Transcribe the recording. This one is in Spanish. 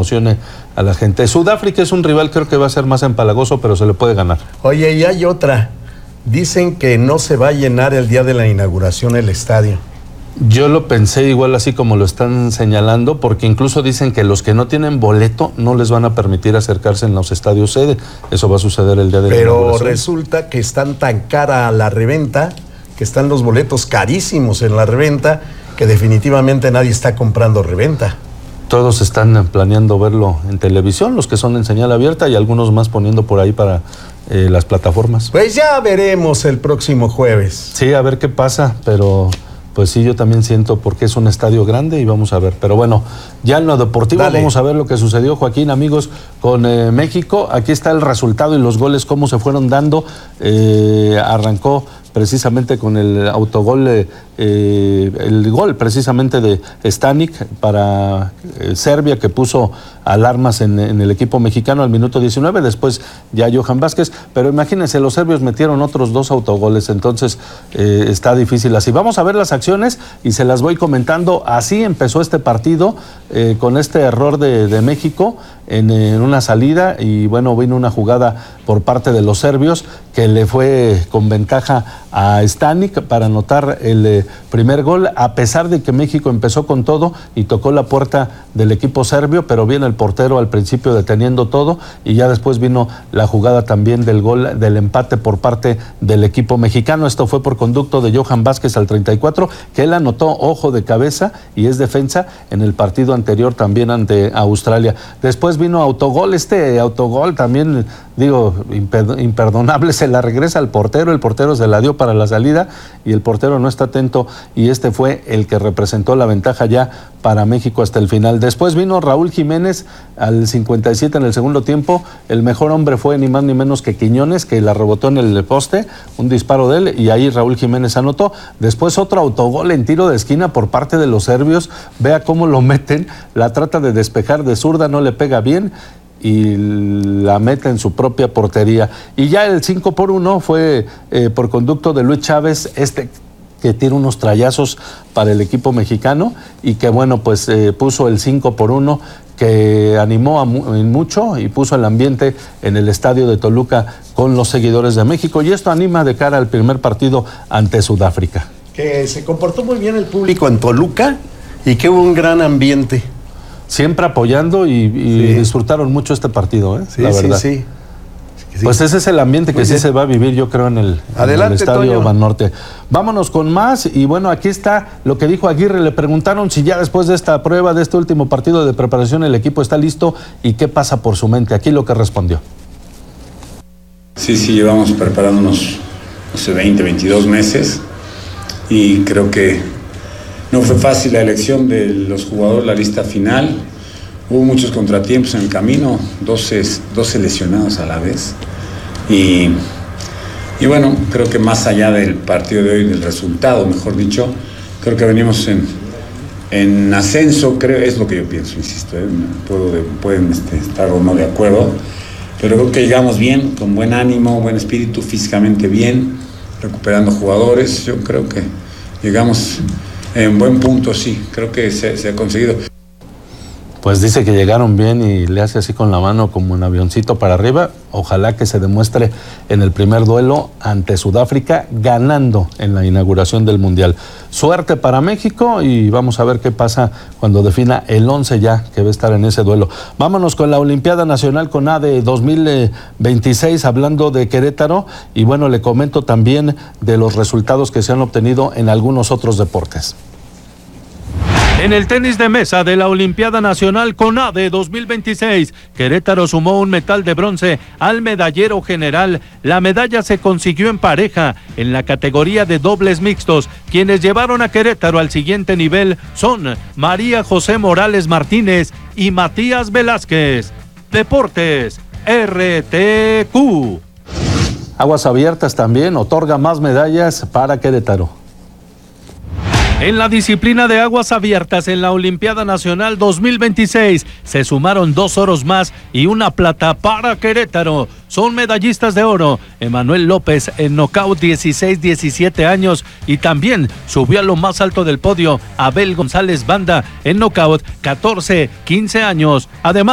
emocione a la gente. Sudáfrica es un rival, creo que va a ser más empalagoso, pero se le puede ganar. Oye, y hay otra. Dicen que no se va a llenar el día de la inauguración el estadio. Yo lo pensé igual así como lo están señalando, porque incluso dicen que los que no tienen boleto no les van a permitir acercarse en los estadios sede. Eso va a suceder el día de la inauguración. Pero resulta que están tan cara la reventa, que están los boletos carísimos en la reventa, que definitivamente nadie está comprando reventa. Todos están planeando verlo en televisión, los que son en señal abierta y algunos más poniendo por ahí para las plataformas. Pues ya veremos el próximo jueves. Sí, a ver qué pasa, pero pues sí, yo también siento porque es un estadio grande y vamos a ver. Pero bueno, ya en lo deportivo vamos a ver lo que sucedió, Joaquín, amigos, con México. Aquí está el resultado y los goles, cómo se fueron dando. Arrancó precisamente con el autogol, el gol precisamente de Stanik para Serbia, que puso alarmas en el equipo mexicano al minuto 19, después ya Johan Vázquez, pero imagínense, los serbios metieron otros 2 autogoles, entonces está difícil así. Vamos a ver las acciones y se las voy comentando. Así empezó este partido, con este error de México en una salida, y bueno, vino una jugada por parte de los serbios que le fue con ventaja a Stanik para anotar el primer gol, a pesar de que México empezó con todo y tocó la puerta del equipo serbio, pero viene el portero al principio deteniendo todo, y ya después vino la jugada también del gol del empate por parte del equipo mexicano. Esto fue por conducto de Johan Vázquez al 34, que él anotó ojo de cabeza y es defensa en el partido anterior también ante Australia. Después vino autogol, este autogol también, digo, imperdonable, se la regresa al portero, el portero se la dio para la salida y el portero no está atento, y este fue el que representó la ventaja ya para México hasta el final. Después vino Raúl Jiménez al 57 en el segundo tiempo. El mejor hombre fue ni más ni menos que Quiñones, que la rebotó en el poste, un disparo de él, y ahí Raúl Jiménez anotó. Después otro autogol en tiro de esquina por parte de los serbios. Vea cómo lo meten, la trata de despejar de zurda, no le pega bien y la mete en su propia portería. Y ya el 5-1 fue por conducto de Luis Chávez, que tiene unos trayazos para el equipo mexicano y que bueno, pues puso el 5-1, que animó mucho y puso el ambiente en el estadio de Toluca con los seguidores de México, y esto anima de cara al primer partido ante Sudáfrica. Que se comportó muy bien el público en Toluca y que hubo un gran ambiente. Siempre apoyando y disfrutaron mucho este partido, la verdad. Sí. Pues ese es el ambiente que sí se va a vivir, yo creo, en el estadio Banorte. Vámonos con más, y bueno, aquí está lo que dijo Aguirre. Le preguntaron si ya después de esta prueba, de este último partido de preparación, el equipo está listo y qué pasa por su mente. Aquí lo que respondió. Sí, llevamos preparándonos, 20, 22 meses, y creo que no fue fácil la elección de los jugadores, la lista final. Hubo muchos contratiempos en el camino, 12 lesionados a la vez. Y bueno, creo que más allá del partido de hoy, del resultado, mejor dicho, creo que venimos en ascenso, creo, es lo que yo pienso, insisto. Pueden estar o no de acuerdo, pero creo que llegamos bien, con buen ánimo, buen espíritu, físicamente bien, recuperando jugadores. Yo creo que llegamos en buen punto, sí, creo que se ha conseguido. Pues dice que llegaron bien y le hace así con la mano como un avioncito para arriba. Ojalá que se demuestre en el primer duelo ante Sudáfrica, ganando en la inauguración del Mundial. Suerte para México y vamos a ver qué pasa cuando defina el 11 ya que va a estar en ese duelo. Vámonos con la Olimpiada Nacional CONADE 2026, hablando de Querétaro, y bueno, le comento también de los resultados que se han obtenido en algunos otros deportes. En el tenis de mesa de la Olimpiada Nacional CONADE 2026, Querétaro sumó un metal de bronce al medallero general. La medalla se consiguió en pareja en la categoría de dobles mixtos. Quienes llevaron a Querétaro al siguiente nivel son María José Morales Martínez y Matías Velázquez. Deportes RTQ. Aguas Abiertas también otorga más medallas para Querétaro. En la disciplina de aguas abiertas en la Olimpiada Nacional 2026 se sumaron 2 oros más y una plata para Querétaro. Son medallistas de oro Emanuel López en nocaut, 16-17 años, y también subió a lo más alto del podio Abel González Banda en nocaut, 14-15 años. Además,